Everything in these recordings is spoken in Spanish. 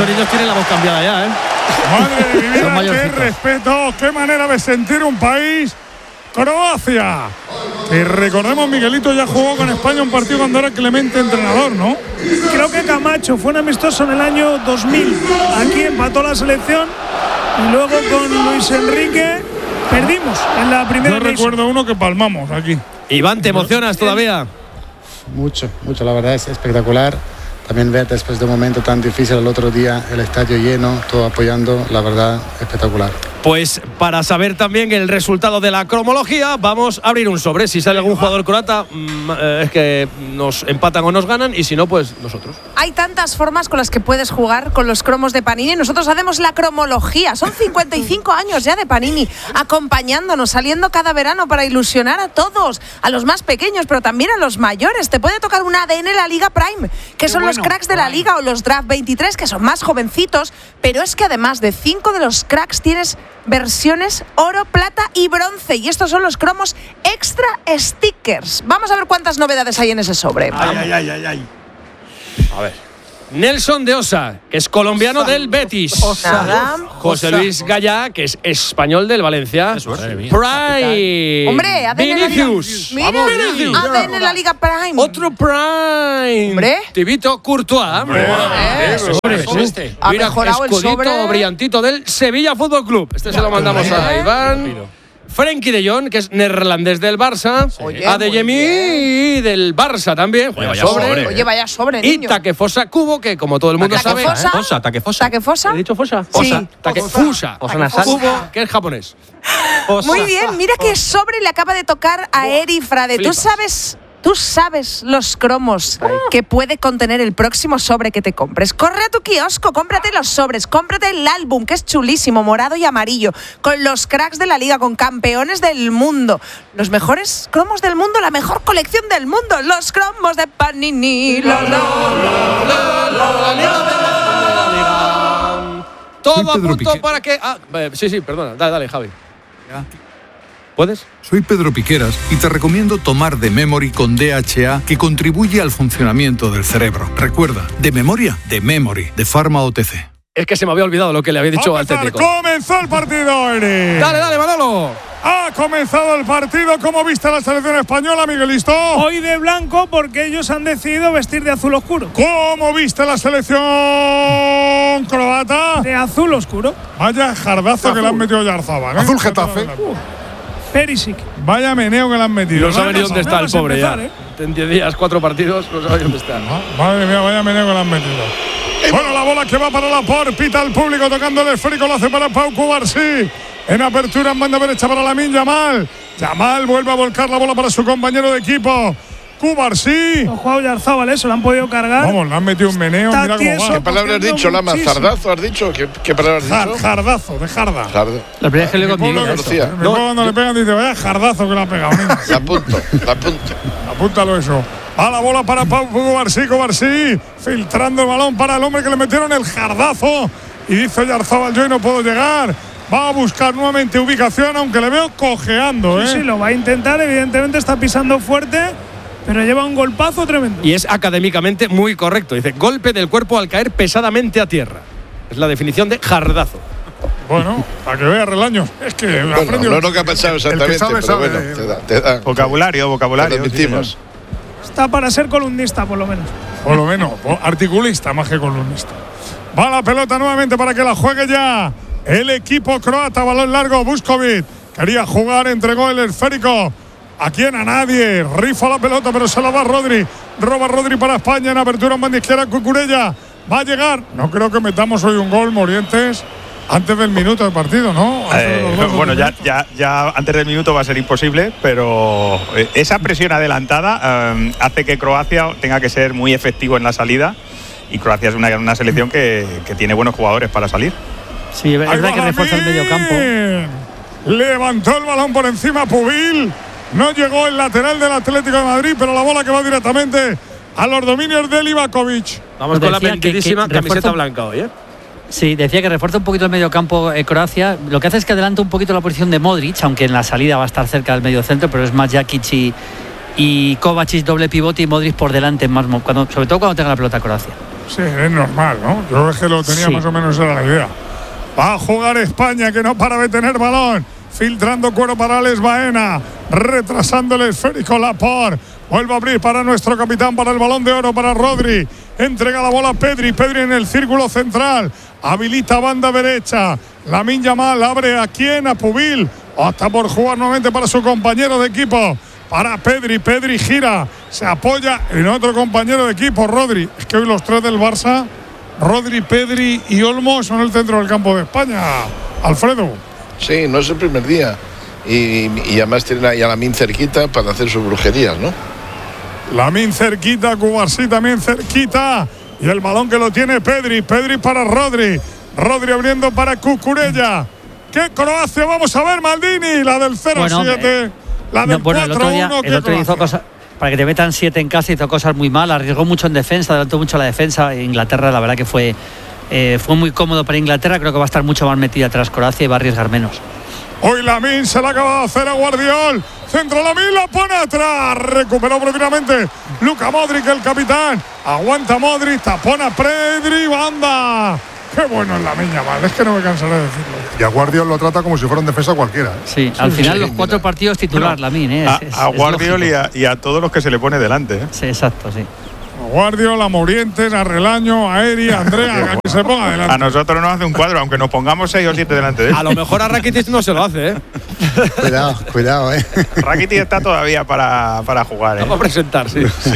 estos niños tienen la voz cambiada ya, ¿eh? Madre de mi vida, qué respeto, qué manera de sentir un país. Croacia. Y recordemos, Miguelito ya jugó con España un partido cuando era Clemente entrenador, ¿no? Creo que Camacho fue un amistoso en el año 2000. Aquí empató la selección y luego con Luis Enrique perdimos en la primera. Yo recuerdo uno que palmamos aquí. Iván, ¿te emocionas todavía? Mucho, la verdad es espectacular. También ver después de un momento tan difícil el otro día el estadio lleno, todo apoyando, la verdad, espectacular. Pues para saber también el resultado de la cromología, vamos a abrir un sobre. Si sale algún jugador croata, es que nos empatan o nos ganan, y si no, pues nosotros. Hay tantas formas con las que puedes jugar con los cromos de Panini. Nosotros hacemos la cromología. Son 55 años ya de Panini, acompañándonos, saliendo cada verano para ilusionar a todos, a los más pequeños, pero también a los mayores. Te puede tocar un ADN la Liga Prime, que son los cracks de la Liga, o los Draft 23, que son más jovencitos, pero es que además de 5 de los cracks tienes versiones oro, plata y bronce, y estos son los cromos extra stickers. Vamos a ver cuántas novedades hay en ese sobre. Ay. A ver. Nelson de Osa, que es colombiano del Betis. José Luis Gallá, que es español del Valencia. Prime. Hombre, ADN Vinicius. Mira, ADN en la Liga Prime. Otro Prime. Hombre. Tibito Courtois. Ha Mira, mejorado el escudito sobre. brillantito del Sevilla Fútbol Club. Este se lo mandamos a Iván. Frenkie de Jong, que es neerlandés del Barça. Adeyemi del Barça también. Vaya sobre, Y niño. Takefusa Kubo, que como todo el mundo sabe. ¿Takefusa? ¿He dicho Fosa? Sí. Takefusa Kubo, que es japonés. Muy bien, mira qué sobre le acaba de tocar a Eri Frade. Tú sabes los cromos que puede contener el próximo sobre que te compres. Corre a tu kiosco, cómprate los sobres, cómprate el álbum, que es chulísimo, morado y amarillo, con los cracks de la liga, con campeones del mundo, los mejores cromos del mundo, la mejor colección del mundo, los cromos de Panini. Todo a punto para que... sí, perdona, dale, Javi. ¿Puedes? Soy Pedro Piqueras y te recomiendo tomar The Memory con DHA, que contribuye al funcionamiento del cerebro. Recuerda, de memoria, The Memory, de Pharma OTC. Es que se me había olvidado lo que le había dicho al técnico. Comenzó el partido, Eri. Dale, Manolo. Ha comenzado el partido. ¿Cómo viste la selección española, Miguelito? Hoy de blanco, porque ellos han decidido vestir de azul oscuro. ¿Cómo viste la selección croata? De azul oscuro. Vaya jardazo que le han metido a Oyarzabal, ¿eh? Azul Getafe. Perisic. Vaya meneo que le han metido. No sabe ni dónde está el pobre empezar, ya. En 10 días, 4 partidos, no sabe dónde está. Madre mía, vaya meneo que le han metido. Bueno, la bola que va para la por, pita el público tocando el esférico, lo hace para Pau Cubarsí. En apertura en banda derecha para Lamine Yamal. Yamal vuelve a volcar la bola para su compañero de equipo. Cubarsí. Ha jugado Oyarzabal, eso, lo han podido cargar. Vamos, le han metido un meneo. Está Mira cómo tieso. va. ¿Qué palabra has dicho, Lama? ¿Zardazo has dicho? ¿Qué palabra has dicho? Jardazo, de jarda. La primera vez que le digo Mi pueblo cuando le pegan dice, vaya jardazo que le ha pegado. La apunto. Apúntalo eso. A la bola para Pau Cubarsí, filtrando el balón para el hombre que le metieron el jardazo. Y dice Oyarzabal, yo no puedo llegar. Va a buscar nuevamente ubicación, aunque le veo cojeando. Sí, lo va a intentar. Evidentemente está pisando fuerte, pero lleva un golpazo tremendo. Y es académicamente muy correcto. Dice, golpe del cuerpo al caer pesadamente a tierra. Es la definición de jardazo. Bueno, para que vea Relaños. Es que no lo que ha pensado exactamente, pero bueno, te da. Vocabulario. Te lo admitimos. Está para ser columnista, por lo menos. Por lo menos, articulista más que columnista. Va la pelota nuevamente para que la juegue ya el equipo croata. Balón largo, Vuskovic. Quería jugar, entregó el esférico. ¿A quién? A nadie. Rifa la pelota, pero se la va Rodri. Roba Rodri para España en apertura en banda izquierda. Cucurella va a llegar. No creo que metamos hoy un gol, Morientes, antes del minuto del partido, ¿no? Bueno, ya antes del minuto va a ser imposible, pero esa presión adelantada hace que Croacia tenga que ser muy efectivo en la salida. Y Croacia es una selección que tiene buenos jugadores para salir. Sí, es verdad que refuerza el medio campo. Levantó el balón por encima Pubil. No llegó el lateral del Atlético de Madrid, pero la bola que va directamente a los dominios de Livakovic. Vamos con la mentidísima camiseta blanca hoy, ¿eh? Sí, decía que refuerza un poquito el medio campo Croacia. Lo que hace es que adelanta un poquito la posición de Modric, aunque en la salida va a estar cerca del medio centro, pero es más Jakic y Kovacic doble pivote y Modric por delante, más sobre todo cuando tenga la pelota Croacia. Sí, es normal, ¿no? Yo es que lo tenía más o menos, era la idea. Va a jugar España, que no para de tener balón. Filtrando cuero para Alex Baena. Retrasando el esférico Laporte. Vuelve a abrir para nuestro capitán, para el Balón de Oro, para Rodri. Entrega la bola a Pedri. Pedri en el círculo central. Habilita banda derecha. Lamine Yamal abre a quién, a Pubil. Hasta por jugar nuevamente para su compañero de equipo. Para Pedri. Pedri gira. Se apoya en otro compañero de equipo, Rodri. Es que hoy los tres del Barça, Rodri, Pedri y Olmo, son el centro del campo de España. Alfredo. Sí, no es el primer día. Y además tienen ahí a Lamine cerquita para hacer sus brujerías, ¿no? Lamine cerquita, Cubarsí también cerquita. Y el balón que lo tiene Pedri. Pedri para Rodri. Rodri abriendo para Cucurella. ¿Qué Croacia vamos a ver, Maldini? La del 0-7. La del 4-1. El otro día hizo cosas. Para que te metan 7 en casa, hizo cosas muy mal. Arriesgó mucho en defensa, adelantó mucho la defensa. Inglaterra, la verdad que fue muy cómodo para Inglaterra. Creo que va a estar mucho más metida atrás Croacia y va a arriesgar menos. Hoy Lamine se la acaba de hacer a Guardiol. Centro Lamine, la pone atrás. Recuperó propiamente Luka Modric, el capitán. Aguanta Modric, tapona Pedri, banda. Qué bueno es Lamine Yamal, es que no me cansaré de decirlo. Y a Guardiol lo trata como si fuera un defensa cualquiera. Sí, al final los 4 partidos titular Lamine. A Guardiol y a todos los que se le pone delante. Sí, exacto, sí. Guardiola, Morientes, Arrelaño, Aeri, Andrea, que se ponga adelante. A nosotros nos hace un cuadro, aunque nos pongamos 6 o 7 delante de él. A lo mejor a Rakitic no se lo hace, Cuidado, Rakitic está todavía para jugar, Vamos a presentar, sí. Sí.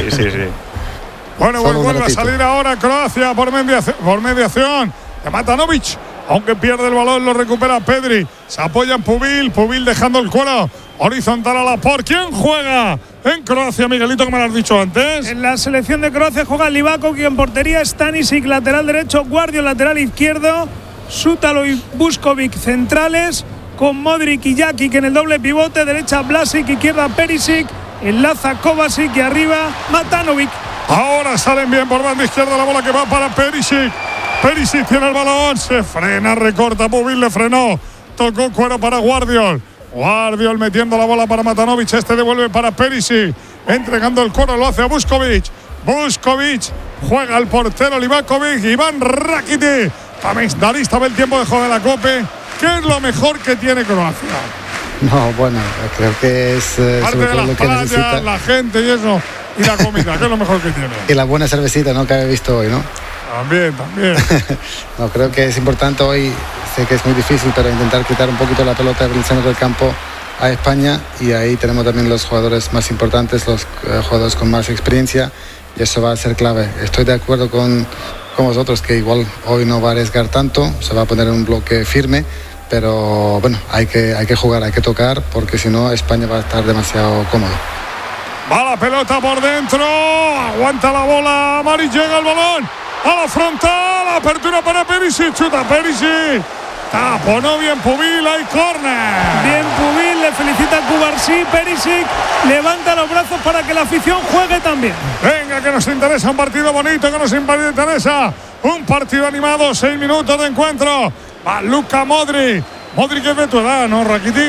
Bueno, pues vuelve a salir ahora Croacia por mediación de Matanovic. Aunque pierde el balón, lo recupera Pedri. Se apoya en Pubil dejando el cuero horizontal a Laporte. ¿Quién juega en Croacia, Miguelito, como me lo has dicho antes? En la selección de Croacia juega Livakovic en portería, Stanisic lateral derecho, Guardiol lateral izquierdo, Sútalo y Vuskovic centrales, con Modric y Jakic en el doble pivote, derecha Vlasic, izquierda Perisic, enlaza Kovacic y arriba Matanovic. Ahora salen bien por banda izquierda, la bola que va para Perisic. Perisic tiene el balón, se frena, recorta, Pubil le frenó, tocó cuero para Guardiol. Guardiol metiendo la bola para Matanovic, este devuelve para Perisic, entregando el cuero, lo hace a Vuskovic. Vuskovic juega al portero Livakovic, Iván Rakitic. Comentarista ve el tiempo de juego de la COPE. ¿Qué es lo mejor que tiene Croacia? No, bueno, creo que es parte sobre de todo las lo que playas, necesita. la gente y eso, y la comida, ¿qué es lo mejor que tiene? Y la buena cervecita, ¿no? Que he visto hoy, ¿no? También. No, creo que es importante hoy, sé que es muy difícil, pero intentar quitar un poquito la pelota del centro del campo a España, y ahí tenemos también los jugadores más importantes, los jugadores con más experiencia, y eso va a ser clave. Estoy de acuerdo con vosotros que igual hoy no va a arriesgar tanto, se va a poner en un bloque firme, pero bueno, hay que jugar, hay que tocar, porque si no España va a estar demasiado cómodo. Va la pelota por dentro, aguanta la bola, Mari, llega el balón a la frontal, apertura para Perisic, chuta Perisic, taponó bien Pubil, hay córner. Bien Pubil, le felicita Cubarsí, Perisic levanta los brazos para que la afición juegue también. Venga, que nos interesa un partido bonito, que nos interesa un partido animado, 6 minutos de encuentro. Va Luka Modric. Modric es de tu edad, ¿no, Rakitic?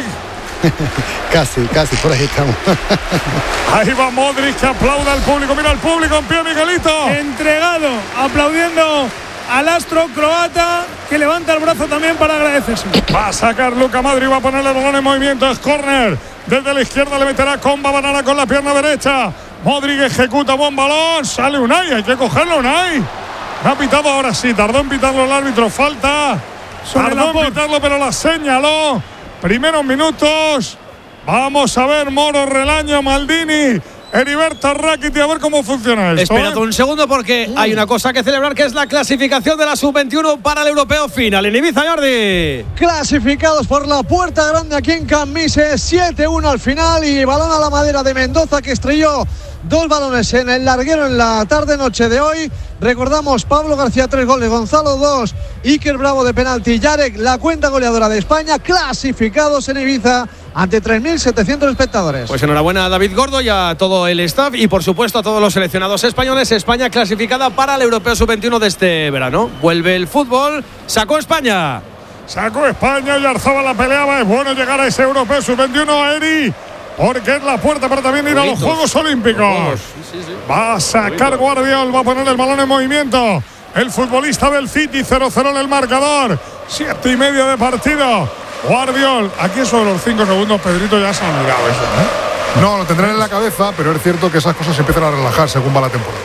Casi, por ahí estamos. Ahí va Modric, que aplauda al público. Mira al público en pie, Miguelito. Entregado, aplaudiendo al astro croata, que levanta el brazo también para agradecerse. Va a sacar Luka Modric, va a ponerle el balón en movimiento, es córner. Desde la izquierda le meterá Comba Banana con la pierna derecha. Modric ejecuta buen balón, sale Unai, hay que cogerlo Unai. No ha pitado ahora sí, tardó en pitarlo el árbitro, falta. Tardó en pitarlo, pero la señaló. Primeros minutos. Vamos a ver Moro, Relaño, Maldini, Heriberto, Rakitic, a ver cómo funciona esto. Espérate un segundo, porque hay una cosa que celebrar, que es la clasificación de la Sub-21 para el Europeo Final en Ibiza, Jordi. Clasificados por la puerta grande aquí en Cambises, 7-1 al final, y balón a la madera de Mendoza, que estrelló 2 balones en el larguero en la tarde-noche de hoy. Recordamos, Pablo García 3 goles, Gonzalo 2, Iker Bravo de penalti, Yarek, la cuenta goleadora de España, clasificados en Ibiza ante 3.700 espectadores. Pues enhorabuena a David Gordo y a todo el staff, y por supuesto a todos los seleccionados españoles. España clasificada para el Europeo Sub-21 de este verano. Vuelve el fútbol, sacó España. Sacó España, y Arzaba la peleaba. Es bueno llegar a ese Europeo Sub-21, Eri, porque es la puerta para también ir a los Juegos Olímpicos. Sí. Va a sacar Guardiol, va a poner el balón en movimiento. el futbolista del City. 0-0 en el marcador. 7:30 de partido. Guardiol, aquí eso de los 5 segundos, Pedrito, ya se ha olvidado eso, ¿eh? No, lo tendrán en la cabeza, pero es cierto que esas cosas se empiezan a relajar según va la temporada.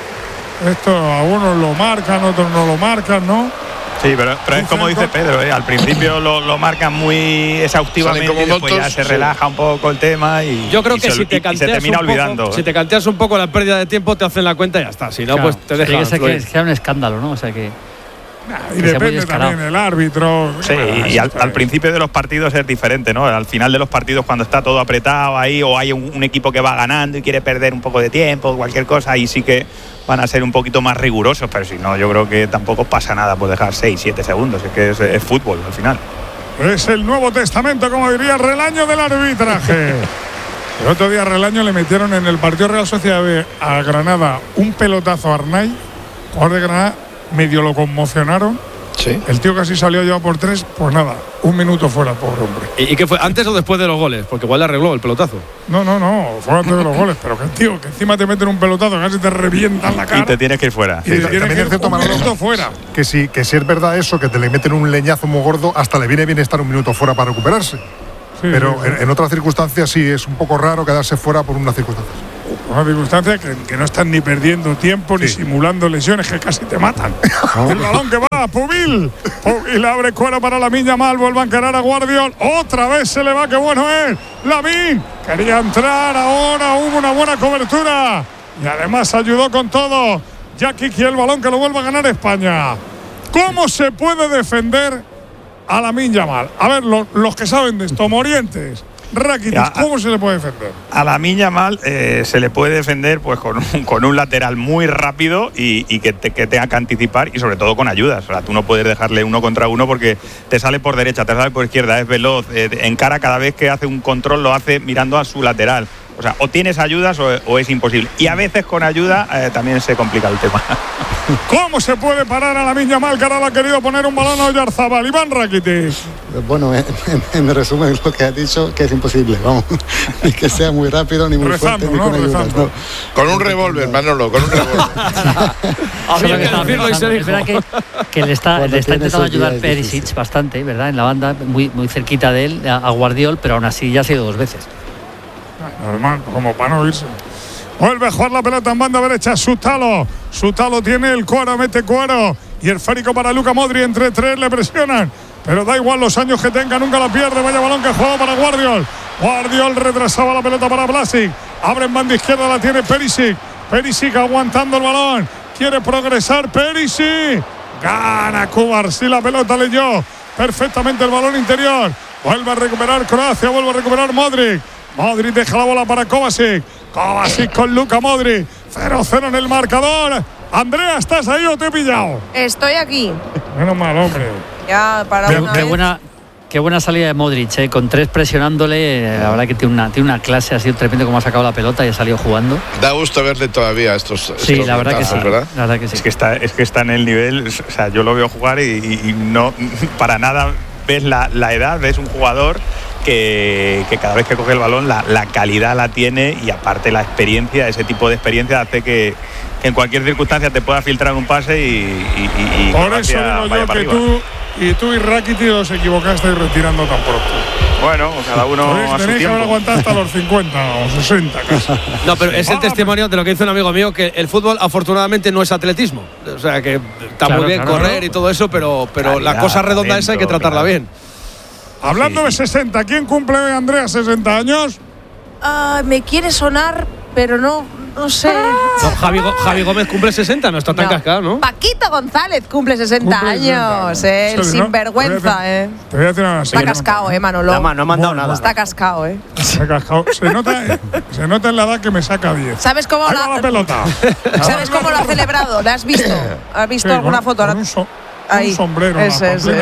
Esto a unos lo marcan, otros no lo marcan, ¿no? Sí, pero es como dice Pedro, al principio lo marcan muy exhaustivamente y después ya se relaja un poco el tema y yo creo que se termina olvidando. Si te canteas un poco la pérdida de tiempo, te hacen la cuenta y ya está. Si no, claro, pues te dejan. Que sea un escándalo, ¿no? O sea que. Y depende también el árbitro. Sí, y al principio de los partidos es diferente, ¿no? Al final de los partidos, cuando está todo apretado ahí, o hay un equipo que va ganando y quiere perder un poco de tiempo, cualquier cosa, ahí sí que van a ser un poquito más rigurosos, pero si no, yo creo que tampoco pasa nada por dejar 6-7 segundos, es que es fútbol al final. Es el Nuevo Testamento, como diría Relaño, del arbitraje. El otro día Relaño le metieron en el partido Real Sociedad B a Granada un pelotazo a Arnay, jugador de Granada. Medio lo conmocionaron. Sí. El tío casi salió ya por 3. Pues nada, 1 minuto fuera, pobre hombre. ¿Y qué fue? ¿Antes o después de los goles? Porque igual le arregló el pelotazo. No, fue antes de los goles. Pero que tío, que encima te meten un pelotazo, casi te revientan la cara. Y te tienes que ir fuera. Y te tienes que ir un minuto fuera. Que si es verdad eso, que te le meten un leñazo muy gordo, hasta le viene bien estar 1 minuto fuera para recuperarse. Sí, pero sí. En otras circunstancias sí es un poco raro quedarse fuera por unas circunstancias. Una circunstancia que no están ni perdiendo tiempo ni simulando lesiones, que casi te matan. El balón que va, Pubil abre cuero para Lamine Yamal, vuelve a encarar a Guardiol, otra vez se le va, qué bueno es. Lamine quería entrar, ahora hubo una buena cobertura y además ayudó con todo Jackie, y el balón que lo vuelve a ganar España. ¿Cómo se puede defender a Lamine Yamal? A ver, los que saben de esto, Morientes, Rakitic, ¿cómo se le puede defender? A Lamine Yamal se le puede defender pues con un lateral muy rápido y que tenga que anticipar, y sobre todo con ayudas. O sea, tú no puedes dejarle 1 contra 1 porque te sale por derecha, te sale por izquierda, es veloz, encara, cada vez que hace un control lo hace mirando a su lateral. O sea, o tienes ayudas o es imposible. Y a veces con ayuda también se complica el tema. ¿Cómo se puede parar a Lamine Yamal, que ahora ha querido poner un balón a Oyarzabal? Iván Rakitic. Bueno, en resumen lo que ha dicho, que es imposible, vamos. Ni que sea muy rápido, ni muy fuerte, ni con ayudas, no. Con un revólver, Manolo, con un revólver. Es verdad que le está intentando ayudar Perisic bastante, ¿verdad? En la banda, muy cerquita de él, a Guardiol, pero aún así ya ha sido 2 veces. Normal, como para no irse. Vuelve a jugar la pelota en banda derecha. Sutalo tiene el cuero, mete cuero. Y el esférico para Luka Modric, entre 3 le presionan. Pero da igual los años que tenga, nunca la pierde. Vaya balón que ha jugado para Guardiol. Guardiol retrasaba la pelota para Blasic. Abre en banda izquierda, la tiene Perisic. Perisic aguantando el balón. Quiere progresar Perisic. Gana Cubarsí, la pelota leyó perfectamente el balón interior. Vuelve a recuperar Croacia, vuelve a recuperar Modric. Modric deja la bola para Kovacic. Kovacic con Luka Modric. 0-0 en el marcador. Andrea, ¿estás ahí o te he pillado? Estoy aquí. Menos mal, hombre. Ya para qué buena salida de Modric, con 3 presionándole. La verdad que tiene una clase, ha sido tremendo como ha sacado la pelota y ha salido jugando. Da gusto verle todavía estos. Sí, la verdad que sí. ¿Verdad? La verdad que sí. Es que está en el nivel. O sea, yo lo veo jugar y no para nada ves la edad, ves un jugador que cada vez que coge el balón la calidad la tiene, y aparte la experiencia, ese tipo de experiencia hace que en cualquier circunstancia te pueda filtrar un pase y por eso digo yo que tú y Rakitic os equivocasteis retirando tan pronto. Bueno, cada uno a su tenéis que haber aguantado hasta los 50 o 60 casi. No, pero es el testimonio de lo que dice un amigo mío, que el fútbol afortunadamente no es atletismo. O sea, que está muy bien correr y todo eso, pero la cosa redonda esa hay que tratarla bien. Hablando de 60, ¿quién cumple, Andrea, 60 años? Me quiere sonar, pero no sé. No, Javi Gómez cumple 60, no está tan cascado, ¿no? Paquito González cumple 60 años, el sinvergüenza, Te voy a decir una Está cascado, Manolo. No me han dado nada. Está cascado, Está cascado. Se nota en la edad que me saca 10. ¿Sabes cómo la pelota? ¿Sabes cómo lo ha celebrado? ¿La has visto? ¿Has visto alguna foto? Con un sombrero. Ese. Sí.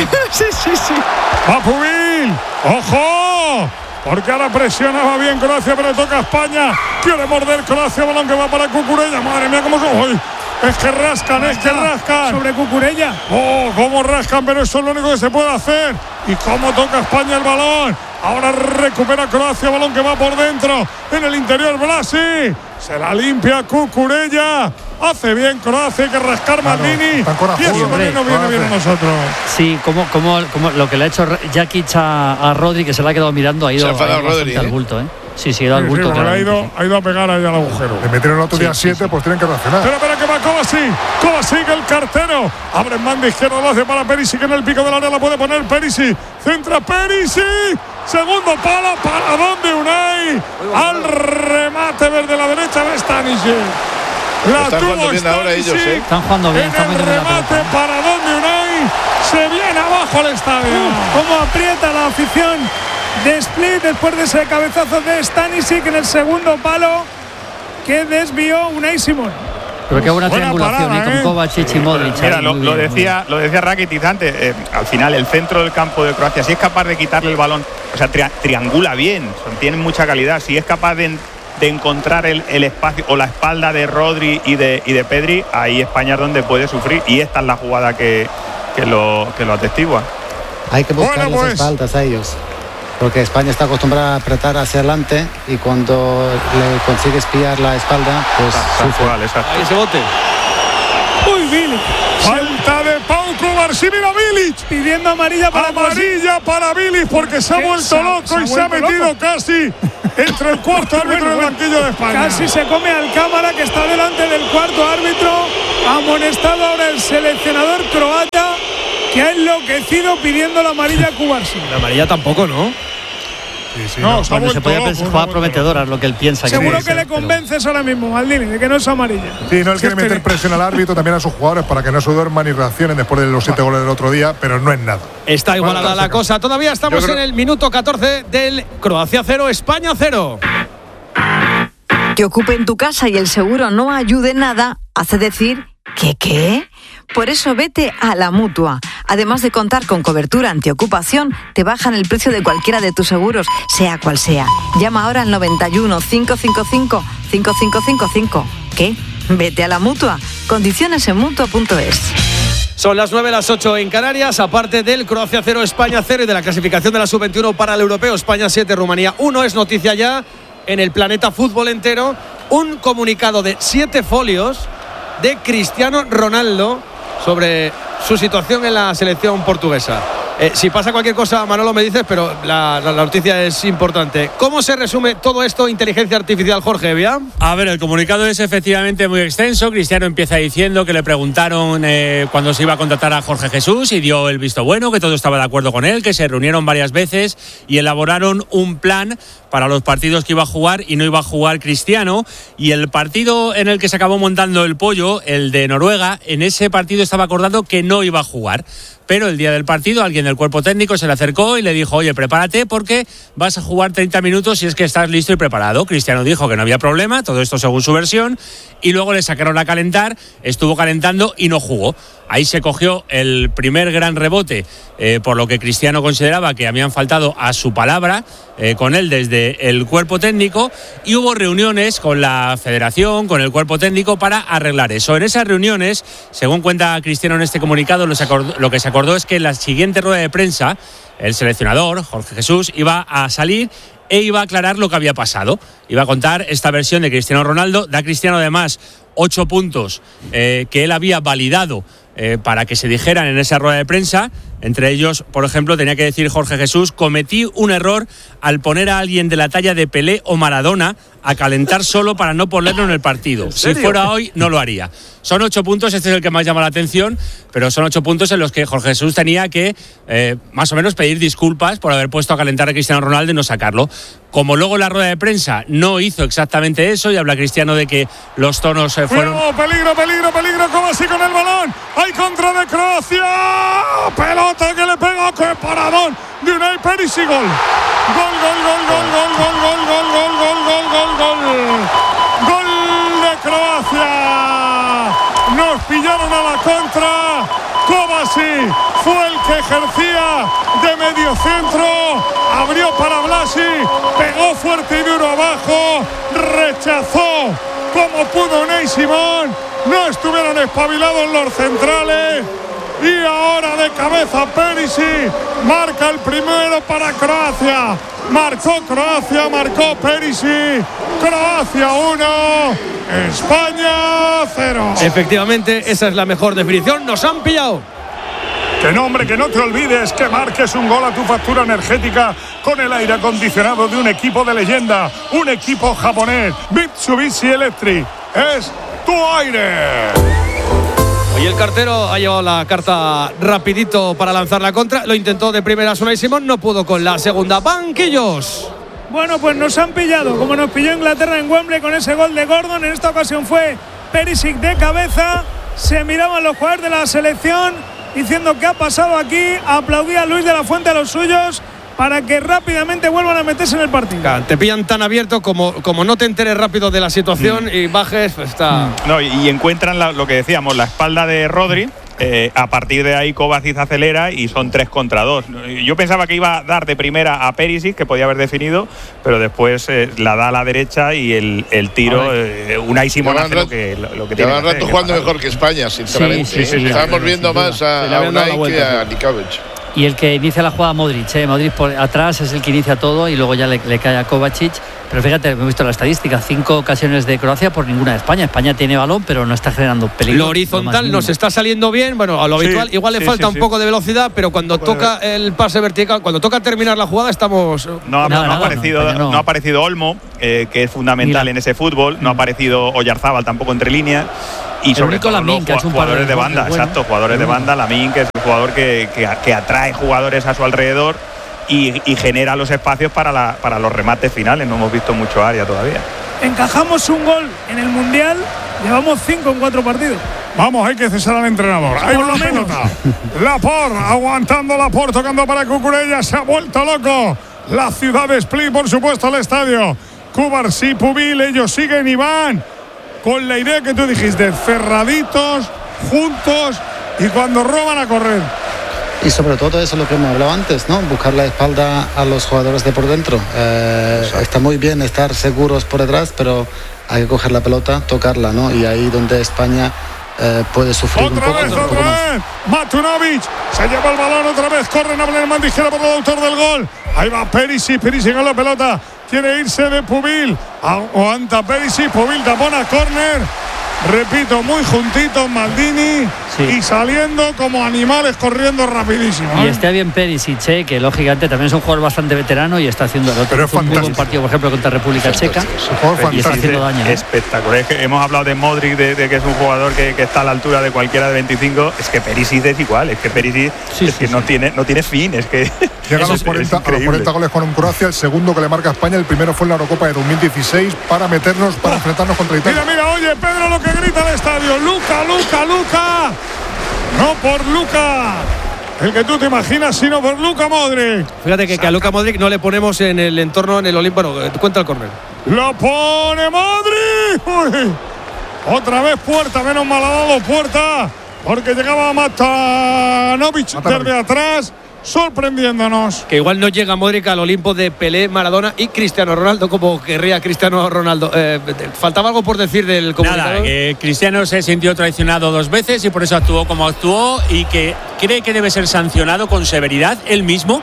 ¡Va Pubil! ¡Ojo! Porque ahora presionaba bien Croacia, pero toca España. Quiere morder Croacia, balón que va para Cucurella. Madre mía, cómo son hoy. Es que rascan. Sobre Cucurella. Oh, cómo rascan, pero eso es lo único que se puede hacer. Y cómo toca España el balón. Ahora recupera Croacia, balón que va por dentro. En el interior, Blasi. Se la limpia Cucurella. Hace bien Croacia, hay que rascar Maldini. Y eso también nos viene bien a nosotros. Sí, como lo que le ha hecho Jakic a Rodri, que se le ha quedado mirando, ha ido bastante al bulto, Sí, ha ido al bulto. Ha ido a pegar ahí al agujero. Le metieron el otro día 7, pues tienen que reaccionar. Pero que va Kovacic, el cartero. Abre en banda izquierda, lo hace para Perisic, que en el pico del área la puede poner Perisic. Centra Perisic. Segundo palo, ¿para dónde Unai? Al remate desde la derecha de Stanisic. Están jugando bien ahora ellos, Están jugando bien. En el remate, ¿para dónde Unai? Se viene abajo el estadio. Cómo aprieta la afición de Split después de ese cabezazo de Stanisic en el segundo palo que desvió Unai Simón. Pero qué buena triangulación con Kovacic y Modric. Mira, lo decía Rakitic antes. Al final, el centro del campo de Croacia, si es capaz de quitarle el balón, o sea, triangula bien, tienen mucha calidad. Si es capaz de encontrar el espacio o la espalda de Rodri y de Pedri, ahí España es donde puede sufrir. Y esta es la jugada que lo atestigua. Hay que buscar las espaldas a ellos, porque España está acostumbrada a apretar hacia adelante y cuando le consigues pillar la espalda, pues sufre. Ahí ese bote. Uy, Bilic. Falta de Pau Cubarsí, mira Bilic. Pidiendo amarilla para Bilic, porque se ha vuelto loco y se ha metido casi entre el cuarto árbitro y el banquillo de España. Casi se come al cámara que está delante del cuarto árbitro. Amonestado ahora el seleccionador croata, que ha enloquecido pidiendo la amarilla a Cubarsí. La amarilla tampoco, ¿no? No, se podía pensar jugada prometedora, es lo que él piensa. Seguro que le convences ahora mismo, Maldini, de que no es amarilla. Sí, no, él quiere meter presión al árbitro, también a sus jugadores, para que no se duerman y reaccionen después de los 7 goles del otro día, pero no es nada. Está igualada la cosa. Todavía estamos en el minuto 14 del Croacia 0, España 0. Que ocupen tu casa y el seguro no ayude en nada, hace decir que ¿qué? Por eso vete a La Mutua. Además de contar con cobertura antiocupación, te bajan el precio de cualquiera de tus seguros, sea cual sea. Llama ahora al 91 555 5555. ¿Qué? Vete a La Mutua. Condiciones en Mutua.es. Son las 9, las 8 en Canarias. Aparte del Croacia 0, España 0 y de la clasificación de la Sub-21 para el Europeo, España 7, Rumanía 1. Es noticia ya en el planeta fútbol entero un comunicado de 7 folios de Cristiano Ronaldo sobre su situación en la selección portuguesa. Si pasa cualquier cosa, Manolo, me dices, pero la noticia es importante. ¿Cómo se resume todo esto, inteligencia artificial, Jorge Evia? A ver, el comunicado es efectivamente muy extenso. Cristiano empieza diciendo que le preguntaron cuando se iba a contratar a Jorge Jesús y dio el visto bueno, que todo estaba de acuerdo con él, que se reunieron varias veces y elaboraron un plan para los partidos que iba a jugar y no iba a jugar Cristiano. Y el partido en el que se acabó montando el pollo, el de Noruega, en ese partido estaba acordado que no iba a jugar. Pero el día del partido alguien del cuerpo técnico se le acercó y le dijo: oye, prepárate porque vas a jugar 30 minutos si es que estás listo y preparado. Cristiano dijo que no había problema, todo esto según su versión, y luego le sacaron a calentar, estuvo calentando y no jugó. Ahí se cogió el primer gran rebote, por lo que Cristiano consideraba que habían faltado a su palabra con él desde el cuerpo técnico, y hubo reuniones con la federación, con el cuerpo técnico para arreglar eso. En esas reuniones, según cuenta Cristiano en este comunicado, lo que se acordó es que en la siguiente rueda de prensa el seleccionador, Jorge Jesús, iba a salir e iba a aclarar lo que había pasado. Iba a contar esta versión de Cristiano Ronaldo. Da Cristiano además 8 puntos que él había validado para que se dijeran en esa rueda de prensa. Entre ellos, por ejemplo, tenía que decir Jorge Jesús: cometí un error al poner a alguien de la talla de Pelé o Maradona a calentar solo para no ponerlo en el partido. Si fuera hoy, no lo haría. Son 8 puntos, este es el que más llama la atención, pero son 8 puntos en los que Jorge Jesús tenía que más o menos pedir disculpas por haber puesto a calentar a Cristiano Ronaldo y no sacarlo. Como luego en la rueda de prensa no hizo exactamente eso, y habla Cristiano de que los tonos fueron... Peligro, como así con el balón. Hay contra de Croacia. Pelota que le pega, que paradón de Unai Perisic. Gol de Croacia. Nos pillaron a la contra. Kovacic fue el que ejercía de medio centro, abrió para Blasi, pegó fuerte y duro abajo, rechazó como pudo Unai Simón. No estuvieron espabilados los centrales. Y ahora de cabeza Perisic marca el primero para Croacia. Marcó Croacia, marcó Perisic. Croacia 1, España 0. Efectivamente, esa es la mejor definición. Nos han pillado. Que no, hombre, que no te olvides que marques un gol a tu factura energética con el aire acondicionado de un equipo de leyenda, un equipo japonés, Mitsubishi Electric. Es tu aire. Hoy el cartero ha llevado la carta rapidito para lanzar la contra. Lo intentó de primera Unai Simón, no pudo con la segunda. Banquillos. Bueno, pues nos han pillado, como nos pilló Inglaterra en Wembley con ese gol de Gordon. En esta ocasión fue Perisic de cabeza. Se miraban los jugadores de la selección diciendo qué ha pasado aquí. Aplaudía a Luis de la Fuente a los suyos para que rápidamente vuelvan a meterse en el partido. Te pillan tan abierto como no te enteres rápido de la situación y bajes, pues está... No, y encuentran lo que decíamos, la espalda de Rodri. A partir de ahí Kovacic acelera y son 3 contra 2. Yo pensaba que iba a dar de primera a Perisic, que podía haber definido, pero después la da a la derecha y el tiro, Unai Simón hace lo que tiene que hacer. rato jugando mejor que España, sinceramente. Sí, Estábamos viendo más a Unai que a Nikovic. Y el que inicia la jugada Modric, Modric por atrás es el que inicia todo y luego ya le cae a Kovacic. Pero fíjate, hemos visto la estadística, 5 ocasiones de Croacia por ninguna de España. España tiene balón, pero no está generando peligro. Lo horizontal nos está saliendo bien, bueno, a lo habitual. Igual le falta un poco de velocidad, pero cuando toca el pase vertical, cuando toca terminar la jugada, estamos... No ha aparecido Olmo, que es fundamental en ese fútbol. No ha aparecido Oyarzabal tampoco entre líneas. Y sobre todo Lamine, los jugadores de banda, exacto, jugadores de banda. Lamine, que es un jugador que atrae jugadores a su alrededor y genera los espacios para los remates finales. No hemos visto mucho área todavía. Encajamos un gol en el Mundial, llevamos 5 en 4 partidos. Vamos, hay que cesar al entrenador. Ahí va la pelota. Laporte, aguantando Laporte, tocando para Cucurella. Se ha vuelto loco la ciudad de Split, por supuesto, el estadio. Cubarsí, Pubil, ellos siguen y van con la idea que tú dijiste, cerraditos, juntos y cuando roban a correr. Y sobre todo eso es lo que hemos hablado antes, ¿no? Buscar la espalda a los jugadores de por dentro. Está muy bien estar seguros por detrás, pero hay que coger la pelota, tocarla, ¿no? Y ahí donde España puede sufrir un poco. Otra vez. Matunovic se lleva el balón otra vez. Corre Nabelman, dijera por el autor del gol. Ahí va Perisic con la pelota. Quiere irse de Pubil. Aguanta Perisic. Pubil tapona, córner. Repito, muy juntitos Maldini y saliendo como animales corriendo rapidísimo. Y está bien Perisic, que lógicamente también es un jugador bastante veterano y está haciendo el otro. Un muy buen partido, por ejemplo, contra República Checa. Y está haciendo daño. Espectacular. Es que hemos hablado de Modric, de que es un jugador que está a la altura de cualquiera de 25. Es que Perisic es igual. Es que Perisic no tiene fin. Es que llega a los 40 goles con Croacia. El segundo que le marca a España, el primero fue en la Eurocopa de 2016 para enfrentarnos contra Italia. Mira, oye, Pedro, lo que grita el estadio. Luka. No por Luka, el que tú te imaginas, sino por Luka Modric. Fíjate que a Luka Modric no le ponemos en el entorno, en el Olimpo. Bueno, cuenta el córner. Lo pone Modric. Uy. Otra vez Puerta, menos mal ha dado Puerta, porque llegaba Matanovic desde atrás, sorprendiéndonos. Que igual no llega Modric al Olimpo de Pelé, Maradona y Cristiano Ronaldo, como querría Cristiano Ronaldo. ¿Faltaba algo por decir del comunicador? Nada, que Cristiano se sintió traicionado 2 veces y por eso actuó como actuó y que cree que debe ser sancionado con severidad él mismo.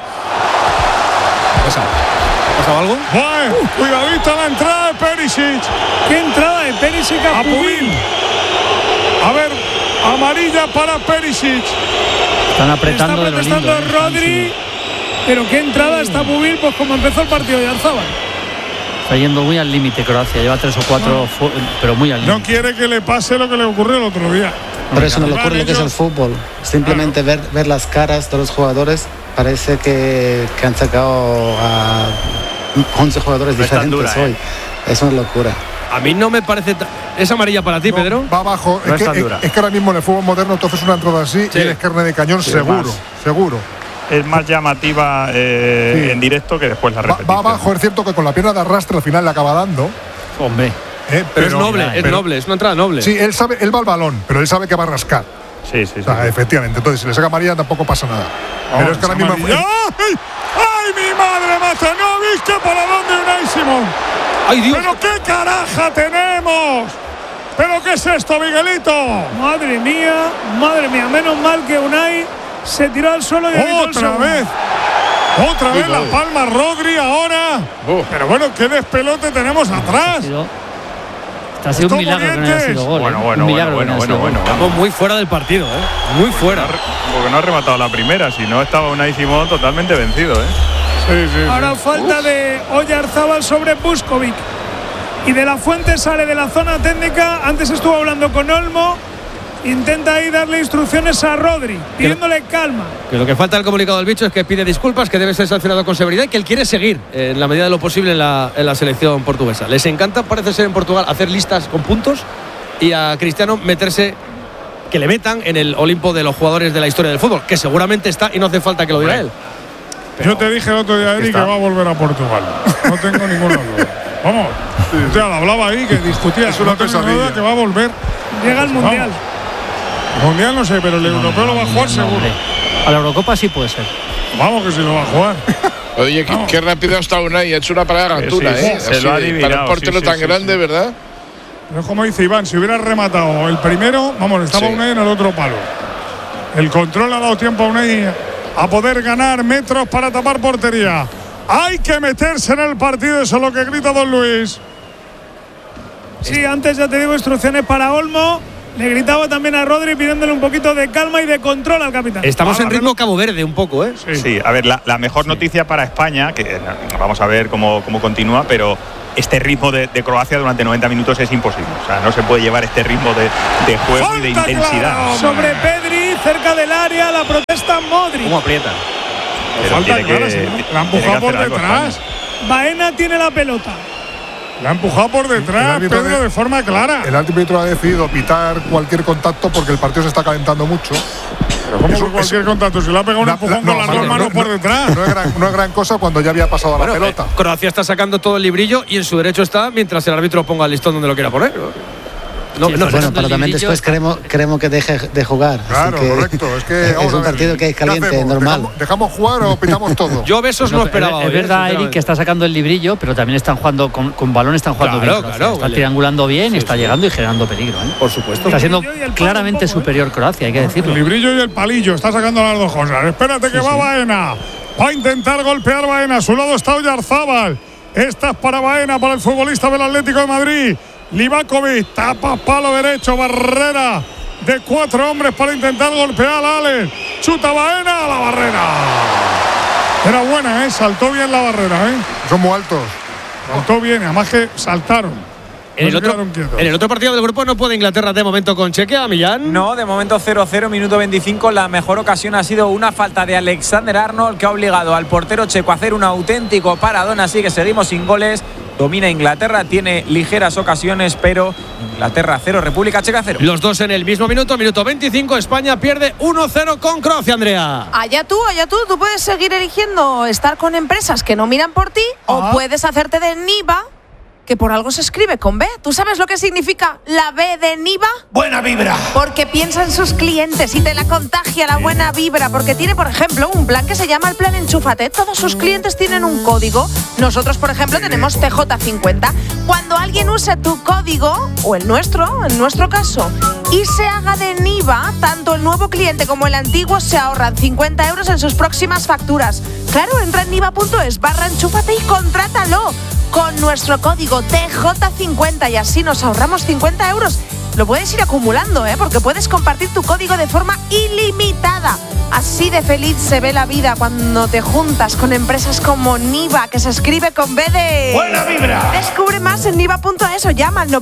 ¿Ha pasado algo? Cuidadito la entrada de Perisic. ¿Qué entrada de Perisic a Pubil? A ver, amarilla para Perisic. Están apretando Está protestando Rodri, pero qué entrada está Pubil, pues como empezó el partido de Arzabal. Está yendo muy al límite Croacia, lleva 3 o 4, pero muy al límite. No quiere que le pase lo que le ocurrió el otro día. Pero eso no le ocurre lo que es el fútbol. Simplemente ver las caras de los jugadores, parece que han sacado a 11 jugadores diferentes hoy. Es una locura. A mí no me parece... ¿Es amarilla para ti, Pedro? Va abajo. No es que ahora mismo en el fútbol moderno entonces una entrada así y eres carne de cañón, seguro. Es más llamativa en directo que después la repetición. Va abajo, es cierto que con la pierna de arrastre al final le acaba dando. Hombre. Pero es noble, es una entrada noble. Sí, él va al balón, pero él sabe que va a rascar. Sí. Efectivamente, entonces si le saca amarilla tampoco pasa nada. Pero es que ahora mismo... ¡Ay, mi madre, Matanovic! ¡Qué paradón de Unai Simón! ¡Ay, Dios! ¡Pero qué caraja tenemos! ¿Pero qué es esto, Miguelito? Madre mía, menos mal que Unai se tiró al suelo y Otra vez la palma Rodri ahora. Pero bueno, qué despelote tenemos atrás. Ha sido un milagro que no haya sido gol. Bueno. Estamos muy fuera del partido, ¿eh? Muy fuera. Porque no ha rematado la primera, si no estaba Unai Simón totalmente vencido, ¿eh? Sí. Ahora falta de Oyarzábal sobre Buskovic. Y De la Fuente sale de la zona técnica. Antes estuvo hablando con Olmo. Intenta ahí darle instrucciones a Rodri, pidiéndole calma. Que lo que falta del comunicado del bicho es que pide disculpas, que debe ser sancionado con severidad y que él quiere seguir en la medida de lo posible en la selección portuguesa. Les encanta, parece ser en Portugal, hacer listas con puntos y a Cristiano meterse, que le metan en el Olimpo de los jugadores de la historia del fútbol, que seguramente está y no hace falta que lo diga él. Pero yo te dije el otro día, Eric, que va a volver a Portugal. No tengo ninguna duda. Vamos, usted hablaba ahí, que discutía. Es una pesadilla. Que va a volver. Llega al Mundial. El Mundial no sé, pero el europeo lo va a jugar seguro. A la Eurocopa sí puede ser. Vamos, que sí lo va a jugar. Oye, qué rápido ha estado Unai. Ha hecho una parada gantura, ¿eh? Se lo ha adivinado. Para un portero tan grande, ¿verdad? Pero es como dice Iván, si hubiera rematado el primero, vamos, estaba Unai en el otro palo. El control ha dado tiempo a Unai a poder ganar metros para tapar portería. Hay que meterse en el partido, eso es lo que grita don Luis. Sí, antes ya te digo, instrucciones para Olmo. Le gritaba también a Rodri pidiéndole un poquito de calma y de control al capitán. Estamos en ritmo Cabo Verde un poco, ¿eh? Sí, a ver, la mejor noticia para España, que vamos a ver cómo continúa, pero este ritmo de Croacia durante 90 minutos es imposible. O sea, no se puede llevar este ritmo de juego y de intensidad. Claro. Sobre Pedri, cerca del área, la protesta Modric. ¿Cómo aprieta? Falta clara, la ha empujado por detrás. Baena tiene la pelota. La ha empujado por detrás, Pedro, de forma clara. El árbitro ha decidido pitar cualquier contacto porque el partido se está calentando mucho. ¿Cómo cualquier contacto? Si le ha pegado un empujón con las dos manos por detrás. No es gran cosa cuando ya había pasado la pelota. Croacia está sacando todo el librillo y en su derecho está mientras el árbitro ponga el listón donde lo quiera poner. Bueno, pero también después queremos que deje de jugar. Claro, correcto. Es que es un partido que es caliente, normal. ¿Dejamos jugar o pitamos todo? Yo besos no esperaba. Es verdad, Eric, que está sacando el librillo, pero también están jugando con balón, están jugando bien. Claro, está triangulando bien y está llegando y generando peligro. Por supuesto. Está siendo claramente superior Croacia, hay que decirlo. El librillo y el palillo, está sacando las dos cosas. Espérate que va Baena. Va a intentar golpear Baena. A su lado está Oyarzábal. Esta es para Baena, para el futbolista del Atlético de Madrid. Livakovic, tapa palo derecho, barrera de 4 hombres para intentar golpear a Alex. Chuta Baena a la barrera. Era buena, saltó bien la barrera. Son muy altos. Saltó bien, además que saltaron. En el otro partido del grupo no puede Inglaterra de momento con Chequia, Millán. No, de momento 0-0, minuto 25. La mejor ocasión ha sido una falta de Alexander Arnold que ha obligado al portero checo a hacer un auténtico paradón. Así que seguimos sin goles. Domina Inglaterra, tiene ligeras ocasiones, pero Inglaterra 0, República Checa 0. Los dos en el mismo minuto 25. España pierde 1-0 con Croacia, Andrea. Allá tú, tú puedes seguir eligiendo estar con empresas que no miran por ti o puedes hacerte de Niva, que por algo se escribe con B. ¿Tú sabes lo que significa la B de Niva? Buena vibra. Porque piensa en sus clientes y te la contagia la buena vibra. Porque tiene, por ejemplo, un plan que se llama el plan Enchúfate. Todos sus clientes tienen un código. Nosotros, por ejemplo, tenemos TJ50. Cuando alguien use tu código, o el nuestro, en nuestro caso, y se haga de Niva, tanto el nuevo cliente como el antiguo se ahorran 50 euros en sus próximas facturas. Claro, entra en niva.es/enchúfate y contrátalo con nuestro código TJ50 y así nos ahorramos 50 euros. Lo puedes ir acumulando, porque puedes compartir tu código de forma ilimitada. Así de feliz se ve la vida cuando te juntas con empresas como Niva, que se escribe con B de... ¡Buena vibra! Descubre más en niva.es o llama al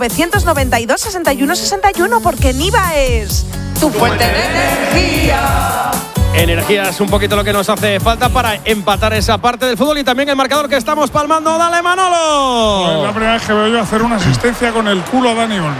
992 61 61 porque Niva es tu fuente de energía. Energía es un poquito lo que nos hace falta para empatar esa parte del fútbol y también el marcador que estamos palmando. ¡Dale, Manolo! Es la primera vez que veo yo hacer una asistencia con el culo a Dani Olmo.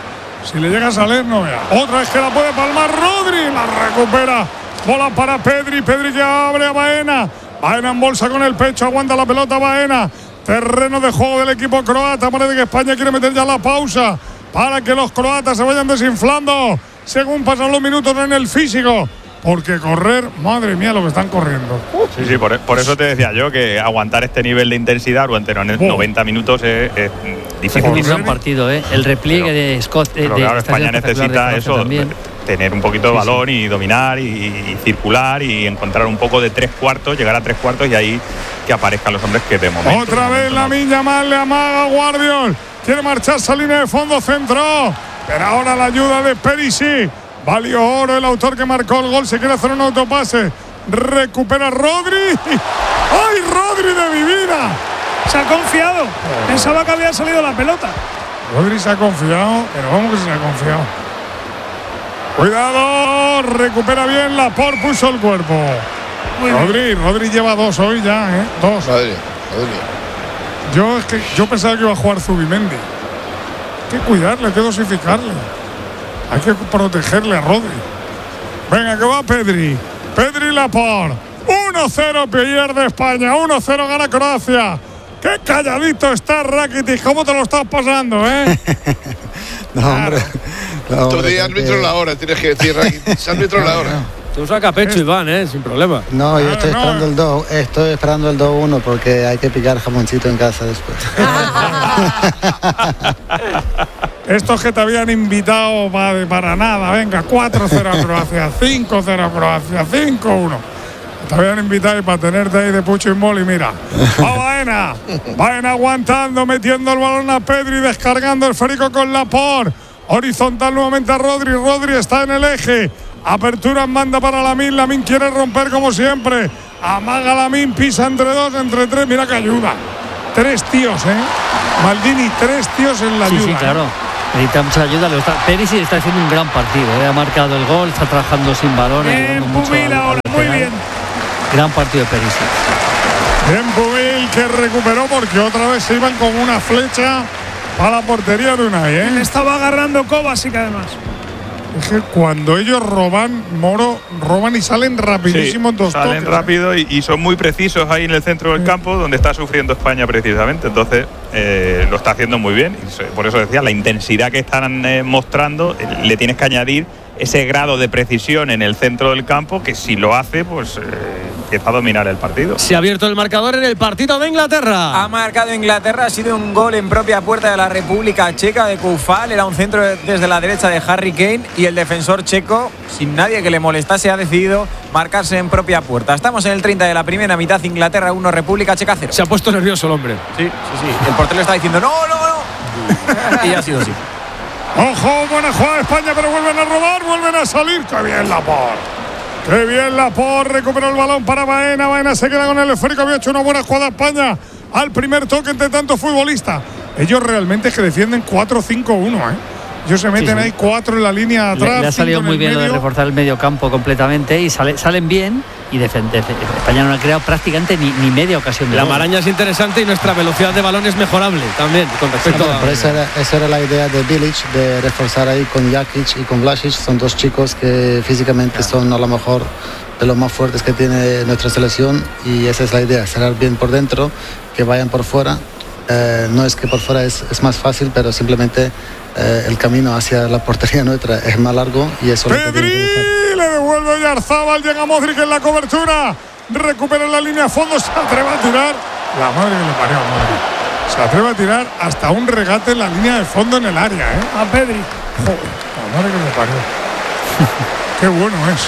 Si le llega a salir, no vea. Otra vez que la puede palmar Rodri. La recupera. Bola para Pedri. Pedri que abre a Baena. Baena en bolsa con el pecho. Aguanta la pelota Baena. Terreno de juego del equipo croata. Parece que España quiere meter ya la pausa para que los croatas se vayan desinflando según pasan los minutos en el físico. Porque correr, madre mía, lo que están corriendo. Sí, por eso te decía yo que aguantar este nivel de intensidad durante 90 minutos es difícil. Es un gran partido, El repliegue de Scott. Pero claro, España necesita eso, tener un poquito de balón y dominar y circular y encontrar un poco de 3/4, llegar a 3/4 y ahí que aparezcan los hombres que de momento. Otra vez Lamine Yamal le amaga a Guardiol. quiere marcharse a línea de fondo, centro, pero ahora la ayuda de Perisic. Valió oro el autor que marcó el gol, se quiere hacer un autopase. Recupera Rodri. ¡Ay, Rodri de mi vida! Se ha confiado. Pensaba que había salido la pelota. Rodri se ha confiado, pero vamos que se ha confiado. Cuidado, recupera bien, Laporte puso el cuerpo. Rodri lleva 2 hoy ya, 2. Madre. Yo pensaba que iba a jugar Zubimendi. Hay que cuidarle, hay que dosificarle. Hay que protegerle a Rodri. Venga, que va Pedri. Pedri Laporte. 1-0 pierde España. 1-0 gana Croacia. ¡Qué calladito está Rakitic! ¿Cómo te lo estás pasando, No, hombre. No, tú di árbitro la hora, tienes que decir Rakitic. Árbitro la hora. Tú saca pecho, Iván, sin problema. No, yo estoy esperando el 2. Estoy esperando el 2-1 porque hay que picar jamoncito en casa después. Estos que te habían invitado para nada. Venga, 4-0 a Croacia, 5-0 a Croacia, 5-1. Te habían invitado y para tenerte ahí de pucho y moli, mira. Va Baena. Baena aguantando, metiendo el balón a Pedri, descargando el esférico con Laporte. Horizontal nuevamente a Rodri. Rodri está en el eje. Apertura en banda para Lamine. Lamine quiere romper como siempre. Amaga Lamine, pisa entre 2, entre 3. Mira que ayuda. 3 tíos, Maldini, 3 tíos en la ayuda. Sí, claro. Necesita mucha ayuda. Perisic está haciendo un gran partido. Ha marcado el gol, está trabajando sin balones. Muy bien. Gran partido de Perisic. Bien Pubil, que recuperó porque otra vez se iban con una flecha a la portería de Unai, Le estaba agarrando Kovacic además. Es que cuando ellos roban, Moro, roban y salen rapidísimos, 2 toques. Salen rápido y son muy precisos ahí en el centro del campo, donde está sufriendo España precisamente. Entonces lo está haciendo muy bien. Por eso decía, la intensidad que están mostrando, le tienes que añadir ese grado de precisión en el centro del campo, que si lo hace, pues empieza a dominar el partido. Se ha abierto el marcador en el partido de Inglaterra. Ha marcado Inglaterra, ha sido un gol en propia puerta de la República Checa de Koufal. Era un centro desde la derecha de Harry Kane y el defensor checo, sin nadie que le molestase, ha decidido marcarse en propia puerta. Estamos en el 30 de la primera mitad, Inglaterra 1, República Checa 0. Se ha puesto nervioso el hombre. Sí. El portero le está diciendo no. Y ha sido así. Ojo, buena jugada de España, pero vuelven a robar, vuelven a salir. ¡Qué bien Laporte! ¡Qué bien Laporte! Recuperó el balón para Baena. Baena se queda con el esférico. Había hecho una buena jugada España al primer toque entre tantos futbolistas. Ellos realmente es que defienden 4-5-1, Ellos se meten ahí 4 en la línea de atrás. Le ha salido muy bien lo de reforzar el medio campo completamente y salen bien. Y España no ha creado prácticamente ni media ocasión de La gol. maraña es interesante y nuestra velocidad de balón es mejorable también con respecto a... Esa era la idea de Bilic, de reforzar ahí con Jakic y con Vlasic. Son 2 chicos que físicamente son a lo mejor de los más fuertes que tiene nuestra selección, y esa es la idea, cerrar bien por dentro, que vayan por fuera. No es que por fuera es más fácil, pero simplemente el camino hacia la portería nuestra es más largo y eso Pedri le devuelve Yarzábal, llega Modric en la cobertura, recupera la línea a fondo, se atreve a tirar, la madre que le parió a Modric, se atreve a tirar hasta un regate en la línea de fondo en el área, a Pedri. Joder, la madre que le parió. Qué bueno es.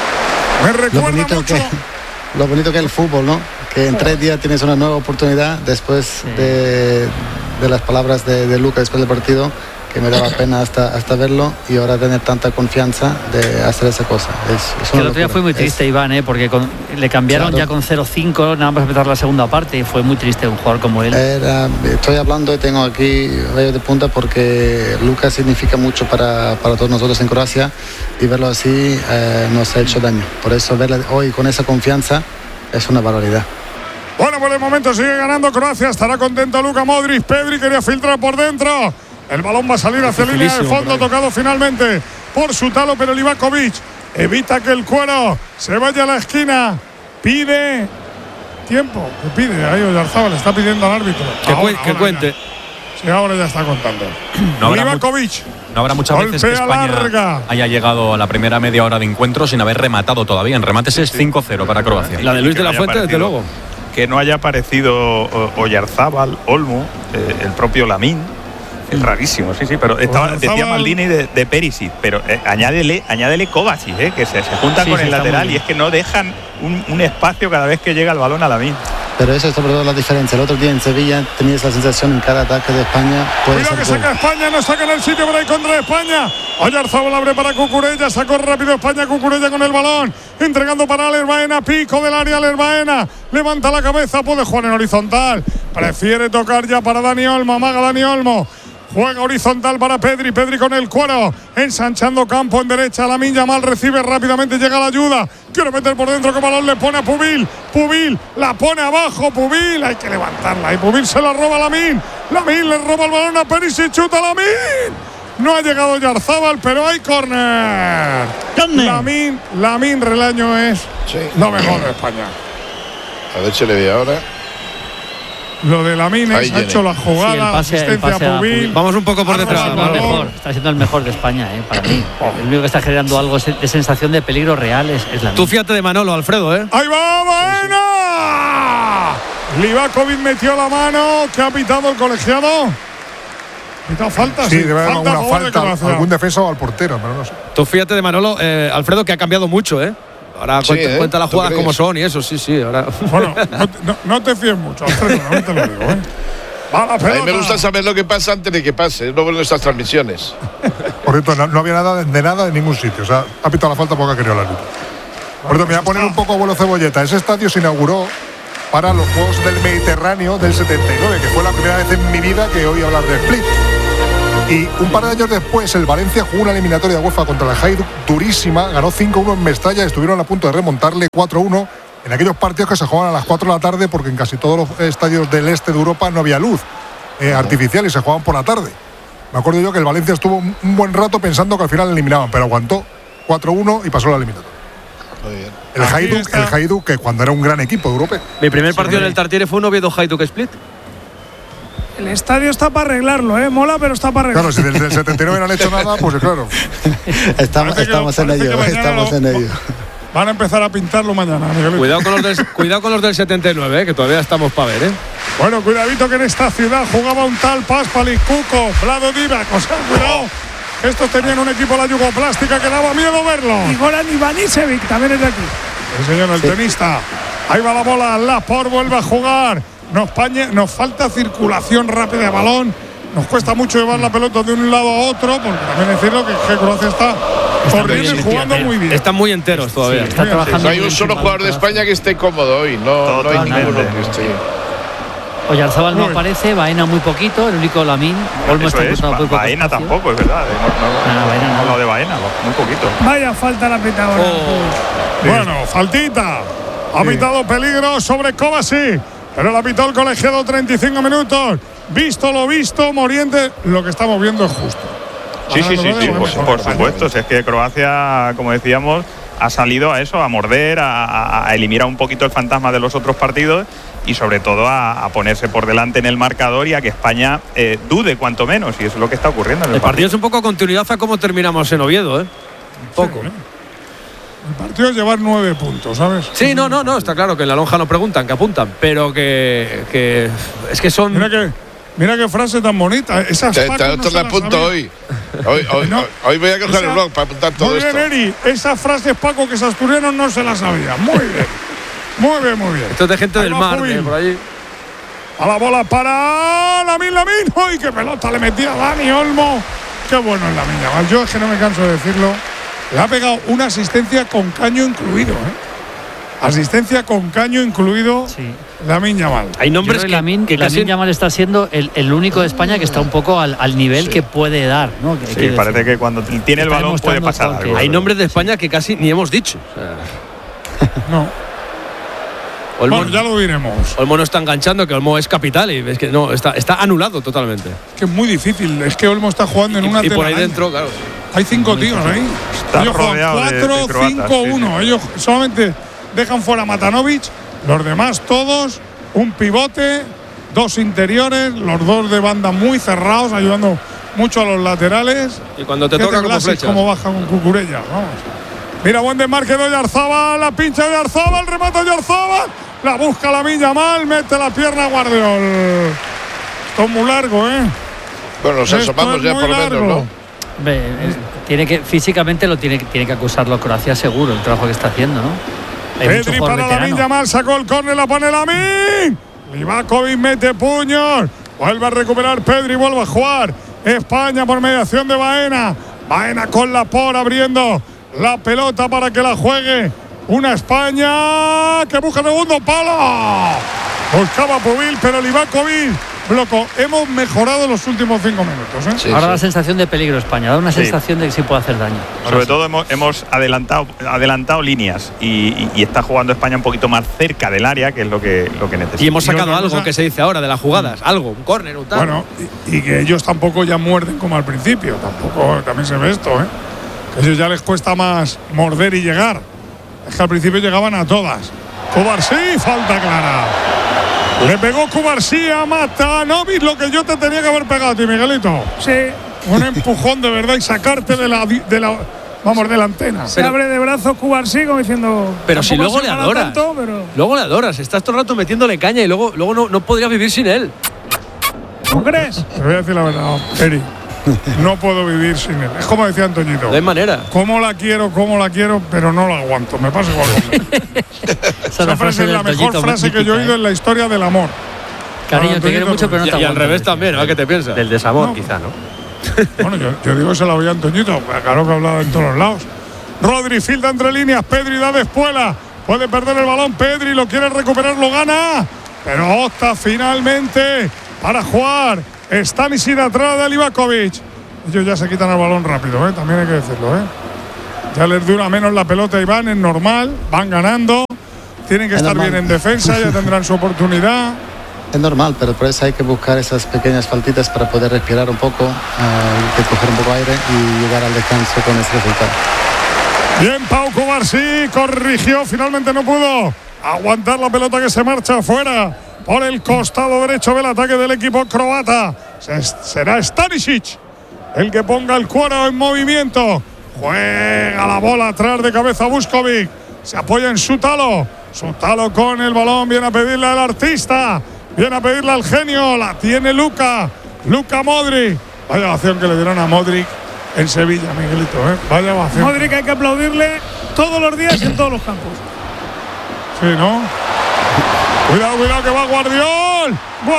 Me recuerda mucho lo bonito que es el fútbol, ¿no? Que en 3 días tienes una nueva oportunidad después de las palabras de Luca después del partido, que me daba pena hasta verlo, y ahora tener tanta confianza de hacer esa cosa. Es el otro día fue muy triste, Iván, porque le cambiaron ya con 0-5, nada más empezar la segunda parte, y fue muy triste un jugador como él. Estoy hablando y tengo aquí rayos de punta porque Luka significa mucho para todos nosotros en Croacia, y verlo así nos ha hecho daño. Por eso verle hoy con esa confianza es una barbaridad. Bueno, por el momento sigue ganando Croacia, estará contento Luka Modric. Pedri quería filtrar por dentro. El balón va a salir hacia la línea de fondo, tocado finalmente por Sutalo, pero Livakovic evita que el cuero se vaya a la esquina. Pide tiempo, que pide ahí Oyarzábal, le está pidiendo al árbitro. Que cuente. Sí, ahora ya está contando. Livakovic. No habrá muchas veces que España haya llegado a la primera media hora de encuentro sin haber rematado todavía. En remates es 5-0 para Croacia. La de Luis de la Fuente, desde luego. Que no haya aparecido Oyarzábal, Olmo, el propio Lamine. Es rarísimo, sí, pero decía Maldini de Perisic, pero añádele Kovacic, que se junta con el lateral, y es que no dejan un espacio cada vez que llega el balón a Lamine. Pero eso es sobre todo la diferencia. El otro día en Sevilla tenías la sensación en cada ataque de España. Cuidado que saca España, no saca en el sitio por ahí contra España. Oyarzabal abre para Cucurella, sacó rápido España, Cucurella con el balón, entregando para Alex Baena, pico del área Alex Baena, levanta la cabeza, puede jugar en horizontal, prefiere tocar ya para Dani Olmo, amaga Dani Olmo. Juega horizontal para Pedri, Pedri con el cuero, ensanchando campo en derecha, Lamine Yamal recibe rápidamente, llega la ayuda, quiere meter por dentro, que balón le pone a Pubil, Pubil la pone abajo, Pubil, hay que levantarla, y Pubil se la roba a Lamine, Lamine le roba el balón a Perisic, chuta Lamine, no ha llegado Oyarzabal, pero hay córner. Lamine Relaño es lo mejor de España. A ver si le ve ahora. Lo de Lamine ha hecho la jugada, sí, asistencia a Pubil. Vamos un poco por detrás. Está siendo el mejor de España, para mí. El único que está generando algo de sensación de peligro real es Lamine. Tú fíjate de Manolo, Alfredo, ¡Ahí va Baena! Livakovic metió la mano. ¿Qué ha pitado el colegiado? ¿Pitado falta? Sí, debe haber falta, alguna falta, algún defensa o al portero, pero no sé. Tú fíjate de Manolo, Alfredo, que ha cambiado mucho, Ahora cuenta las jugadas como son y eso, sí. Ahora. Bueno, no te fíes mucho, Alfredo, no te lo digo, Va la pelota. A mí me gusta saber lo que pasa antes de que pase, no ver nuestras transmisiones. Por cierto, no había nada en ningún sitio. O sea, ha pitado la falta porque ha querido la luz. Por cierto, me voy a poner un poco abuelo cebolleta. Ese estadio se inauguró para los Juegos del Mediterráneo del 79, que fue la primera vez en mi vida que oí hablar de Split. Y un par de años después, el Valencia jugó una eliminatoria de UEFA contra el Hajduk durísima, ganó 5-1 en Mestalla y estuvieron a punto de remontarle 4-1 en aquellos partidos que se jugaban a las 4 de la tarde, porque en casi todos los estadios del este de Europa no había luz artificial y se jugaban por la tarde. Me acuerdo yo que el Valencia estuvo un buen rato pensando que al final eliminaban, pero aguantó 4-1 y pasó la eliminatoria. Muy bien. El Hajduk, que cuando era un gran equipo europeo. Mi primer partido en el Tartiere fue un Oviedo Hajduk Split. El estadio está para arreglarlo, mola, pero está para arreglarlo. Claro, si desde el 79 no han hecho nada, pues claro. Estamos en ello. Van a empezar a pintarlo mañana. Cuidado con los del 79, que todavía estamos para ver, Bueno, cuidadito que en esta ciudad jugaba un tal Paspali, Cuco, Vlado Divac. O sea, cuidado. Estos tenían un equipo, la Yugoplástica, que daba miedo verlo. Y Goran Ivanisevic también es de aquí. El señor, el tenista. Ahí va la bola, Laporte vuelve a jugar. Nos falta circulación rápida de balón. Nos cuesta mucho llevar la pelota de un lado a otro, porque también decirlo que Croacia está corriendo y jugando muy bien. Están muy enteros todavía. Está trabajando. No hay un solo jugador de España que esté cómodo hoy. No hay ninguno que esté. Oyarzabal no aparece, Baena muy poquito, el único Lamine. Olmo está muy poco. Baena tampoco, es verdad. No, lo de Baena, muy poquito. Vaya falta la pita ahora. Bueno, faltita. Ha pitado peligro sobre Kovacic, pero la pitó el colegiado 35 minutos. Visto lo visto, Morientes, lo que estamos viendo es justo. Sí, por supuesto. Si es que Croacia, como decíamos, ha salido a eso, a morder, a eliminar un poquito el fantasma de los otros partidos y sobre todo a ponerse por delante en el marcador y a que España dude cuanto menos, y eso es lo que está ocurriendo en el partido. Es un poco continuidad a cómo terminamos en Oviedo, Un poco. Sí, el partido es llevar 9 puntos, ¿sabes? Sí, no, está claro que en la lonja no preguntan, que apuntan, pero que es que son... Mira qué frase tan bonita. Esas te la apunto hoy. Hoy voy a coger el blog para apuntar todo esto. Muy bien, Eri. Esas frases, Paco, que esos asturianos no se las sabían. Muy bien. Esto es de gente del mar, por allí. A la bola para Lamine. ¡Ay, qué pelota le metía Dani Olmo! Qué bueno es Lamine. Yo es que no me canso de decirlo. Le ha pegado una asistencia con caño incluido, Asistencia con caño incluido. Sí. Lamine Yamal. Hay nombres que Lamine Yamal está siendo el único de España que está un poco al nivel que puede dar, ¿no? Sí, parece que cuando tiene el balón puede pasar algo. Hay nombres de España que casi ni hemos dicho. No. Olmo, bueno, ya lo diremos. Olmo no está enganchando, que Olmo es capital y es que no, está anulado totalmente. Es que es muy difícil. Es que Olmo está jugando en una y por ahí dentro, claro. Hay 5 tíos ahí. Está ellos juegan 4-5-1. Ellos solamente dejan fuera a Matanovic, los demás todos, un pivote, 2 interiores, los 2 de banda muy cerrados, ayudando mucho a los laterales. Y cuando te toca como flechas. Como baja con Cucurella, vamos. Mira, buen desmarque de Oyarzabal, la pincha de Oyarzabal, remata de Oyarzabal, la busca Lamine Yamal, mete la pierna a Guardiol. Esto es muy largo, Bueno, nos asomamos ya por lo menos, ¿no? Físicamente lo tiene que acusarlo Croacia seguro, el trabajo que está haciendo, ¿no? Pedri para Lamine Yamal, sacó el córner, la pone Lamine. Livakovic mete puños. Vuelve a recuperar Pedri, vuelve a jugar. España por mediación de Baena. Baena con Laporte abriendo la pelota para que la juegue. Una España que busca segundo palo. Buscaba Pubil, pero Livakovic bloco. Hemos mejorado los últimos 5 minutos. Sí, ahora la sensación de peligro España, da una sensación de que sí puede hacer daño. Sobre todo hemos adelantado líneas y está jugando España un poquito más cerca del área, que es lo que necesita. Y hemos sacado algo que se dice ahora de las jugadas, algo, un córner, un tal. Bueno, y que ellos tampoco ya muerden como al principio, también se ve esto, que a ellos ya les cuesta más morder y llegar. Es que al principio llegaban a todas. Cubarsí, falta clara. Le pegó Cubarsí a Matanovic, lo que yo te tenía que haber pegado a ti, Miguelito. Sí. Un empujón de verdad y sacarte de la antena. Se abre de brazos Cubarsí como diciendo. Pero si luego le adoras. Luego le adoras. Estás todo el rato metiéndole caña y luego no podrías vivir sin él. ¿No crees? Te voy a decir la verdad, Eri. No puedo vivir sin él. Es como decía Antoñito. De manera. Cómo la quiero, pero no la aguanto. Me pasa igual. Esa frase es la mejor frase que yo he oído en la historia del amor. Cariño, te quiero mucho, pero no te aguanto. Y al revés también, ¿a qué te piensas? Del desamor, quizá, ¿no? Bueno, yo digo que se la voy a Antoñito. Claro que ha hablado en todos los lados. Rodri filda entre líneas. Pedri da de espuela. Puede perder el balón. Pedri lo quiere recuperar, lo gana. Pero opta finalmente para jugar. Stanisic atrás de Livakovic. Ellos ya se quitan el balón rápido, también hay que decirlo. Ya les dura menos la pelota y van, es normal, van ganando. Tienen que estar bien en defensa, ya tendrán su oportunidad. Es normal, pero por eso hay que buscar esas pequeñas faltitas para poder respirar un poco, hay que coger un poco de aire y llegar al descanso con ese resultado. Bien, Pau Cubarsí corrigió, finalmente no pudo aguantar la pelota que se marcha afuera. Por el costado derecho del ataque del equipo croata. Será Stanisic el que ponga el cuero en movimiento. Juega la bola atrás de cabeza Vuskovic. Se apoya en Sutalo. Sutalo con el balón. Viene a pedirle al artista. Viene a pedirle al genio. La tiene Luka Modric. Vaya ovación que le dieron a Modric en Sevilla, Miguelito. Vaya ovación. Modric hay que aplaudirle todos los días en todos los campos. Sí, ¿no? Cuidado que va Guardiol.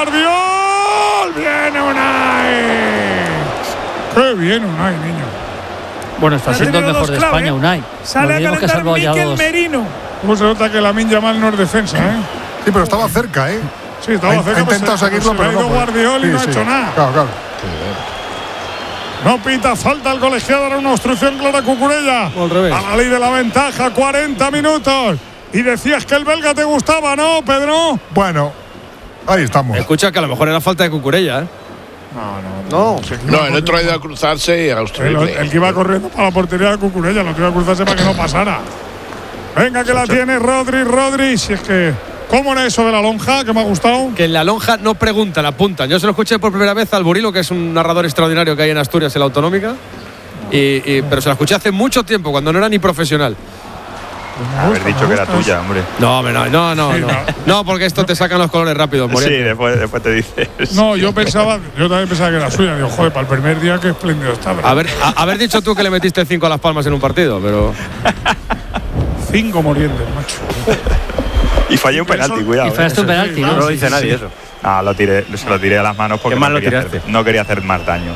Viene Unai. Qué bien Unai, niño. Bueno, está siendo el mejor de España, Unai. Sale a calentar Mikel Merino. ¿Cómo se nota que Lamine Yamal no es defensa, Sí, pero estaba cerca, Sí, estaba cerca. Ha intentado seguirlo, pero no. Guardiol y no ha hecho nada. Claro. No pita falta el colegiado, era una obstrucción clara Cucurella. Al revés. A la ley de la ventaja, 40 minutos. Y decías que el belga te gustaba, ¿no, Pedro? Bueno, ahí estamos. Escucha que a lo mejor era falta de Cucurella, No, el otro ha ido a cruzarse y a obstruirle. El que iba corriendo para la portería de Cucurella, lo que iba a cruzarse para que no pasara. Venga, que la tiene Rodri. Si es que. ¿Cómo era eso de la lonja? Que me ha gustado. Que en la lonja no preguntan, apuntan. Yo se lo escuché por primera vez al Burilo, que es un narrador extraordinario que hay en Asturias, en la Autonómica. Pero se la escuché hace mucho tiempo, cuando no era ni profesional. Haber dicho que era tuya, hombre. No, porque esto te sacan los colores rápido. Sí, después te dices. No, yo también pensaba que era suya. Digo, joder, para el primer día qué espléndido estaba. Haber dicho tú que le metiste 5 a Las Palmas en un partido, pero. 5 morientes, macho. Y fallé un penalti, cuidado. Y fallaste un penalti, ¿no? No lo dice nadie eso. Se lo tiré a las manos porque no quería hacer más daño.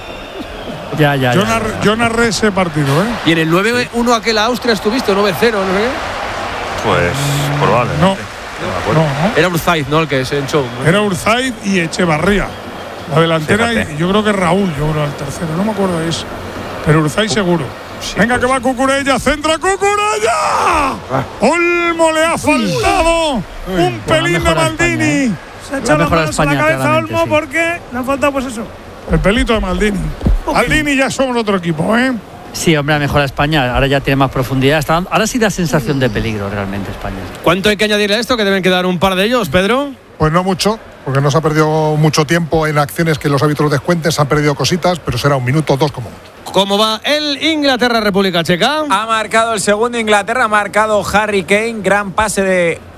Yo narré ese partido, ¿Y en el 9-1 aquel a Austria estuviste, 9-0, no sé qué? Pues probablemente. No. Era Urzaiz, ¿no? El que se echó. Era Urzaiz y Echevarría. La delantera, y yo creo que Raúl, el tercero. No me acuerdo de eso. Pero Urzaiz seguro. Sí, venga, que va Cucurella, centra Cucurella. Olmo le ha faltado un pelín de Maldini. Se ha echado las manos a la cabeza Olmo porque le ha faltado pues eso. El pelito de Maldini. Maldini ya somos otro equipo, Sí, hombre, mejor a España. Ahora ya tiene más profundidad. Ahora sí da sensación de peligro realmente España. ¿Cuánto hay que añadirle a esto? ¿Que deben quedar un par de ellos, Pedro? Pues no mucho, porque no se ha perdido mucho tiempo en acciones que los árbitros descuenten. Se han perdido cositas, pero será 1 minuto, 2 como mucho. ¿Cómo va el Inglaterra-República Checa? Ha marcado el segundo Inglaterra, ha marcado Harry Kane, gran pase de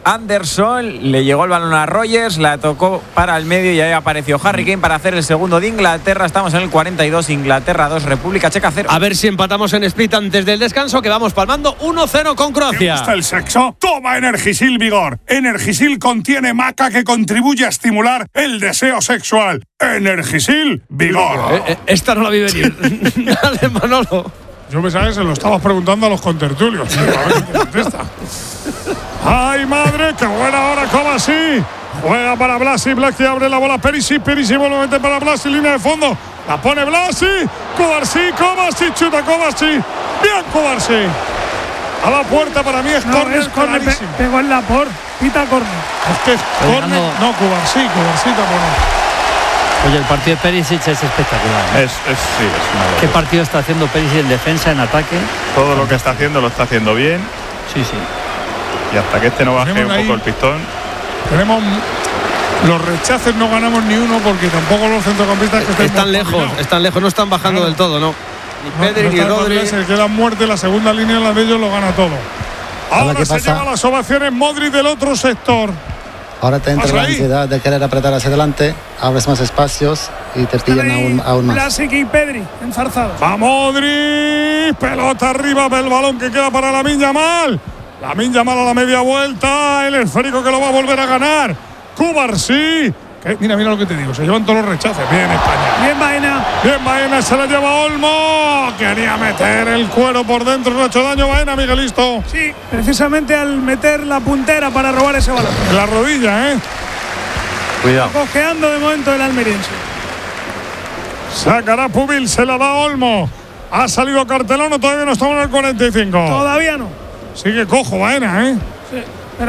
Anderson, le llegó el balón a Rogers, la tocó para el medio y ahí apareció Harry Kane para hacer el segundo de Inglaterra. Estamos en el 42, Inglaterra 2, República Checa 0. A ver si empatamos en split antes del descanso, que vamos palmando 1-0 con Croacia. ¿Te gusta el sexo? Toma Energisil Vigor. Energisil contiene maca que contribuye a estimular el deseo sexual. Energisil Vigor. Esta no la vi venir. Dale, Manolo. Yo pensaba que se lo estabas preguntando a los contertulios. A ver qué contesta. ¡Ay, madre! ¡Qué buena hora! Kovacic. Juega para Blasi. Blasi abre la bola. Perisic vuelve a meter para Blasi. Línea de fondo. La pone Blasi. Kovacic. Chuta Kovacic. Bien Kovacic. A la puerta para mí es córner. Pegó en la por. Pita córner. Es que es córner. No, Kovacic tampoco. Oye, el partido de Perisic es espectacular, ¿no? Sí, es una locura. ¿Qué partido está haciendo Perisic en defensa, en ataque? Todo lo que está haciendo lo está haciendo bien. Sí. Y hasta que no baje un poco el pistón. Tenemos los rechaces, no ganamos ni uno porque tampoco los centrocampistas que están lejos, no están bajando del todo, ¿no? Ni Pedri ni Rodri. Se queda muerte, la segunda línea la de ellos lo gana todo. Ahora se llevan las ovaciones Modric del otro sector. Ahora te entra la ansiedad de querer apretar hacia adelante, abres más espacios y te pillan aún más. Blasic y Pedri, enzarzados. ¡Va Modric! Pelota arriba, el balón que queda para Lamine Yamal. Lamine Yamal a la media vuelta, el esférico que lo va a volver a ganar. Cubarsí. Mira lo que te digo, se llevan todos los rechaces. Bien España. Bien Baena, se la lleva Olmo. Quería meter el cuero por dentro, no ha hecho daño Baena, Miguelisto. Sí, precisamente al meter la puntera para robar ese balón. La rodilla, Cuidado. Cojeando de momento el almeriense. Sacará Pubil, se la da Olmo. Ha salido Cartelón, todavía no estamos en el 45. Todavía no. Sigue cojo Baena, Sí.